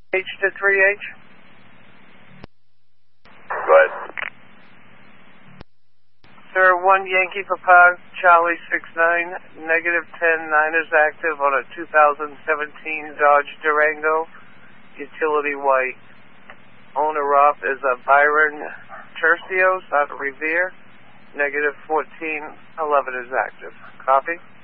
H to 3H. Go ahead. Sir, 1 Yankee Papa, Charlie 69, negative 10, 9 is active on a 2017 Dodge Durango, utility white. Owner off is a Byron Tercios out of Revere, negative 14, 11 is active. Copy?